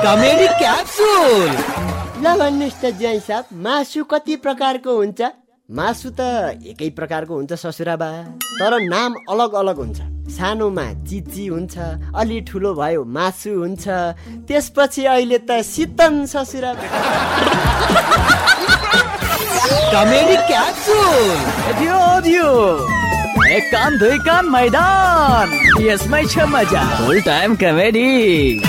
Comedy capsule. ल भन्नुहोस् त ज्वाइँ साहब, मासु कति प्रकारको हुन्छ? मासु त एकै प्रकारको हुन्छ ससुराबा, तर नाम अलग अलग हुन्छ। सानोमा चिची हुन्छ, अलि ठुलो भयो मासु हुन्छ, त्यसपछि अहिले त सितन ससुराबा। Comedy capsule. दियो एक कान दुई कान मैदान, यसमै छ मजा। फुल टाइम कमेडी।